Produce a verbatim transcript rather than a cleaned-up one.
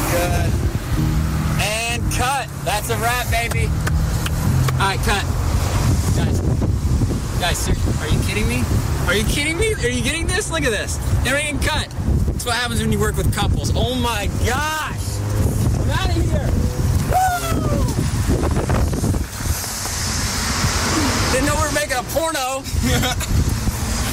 Good. And cut. That's a wrap, baby. All right, cut. Guys, guys, seriously, are you kidding me? Are you kidding me? Are you getting this? Look at this. They're getting cut. That's what happens when you work with couples. Oh my gosh. I'm out of here. Woo! Didn't know we were making a porno.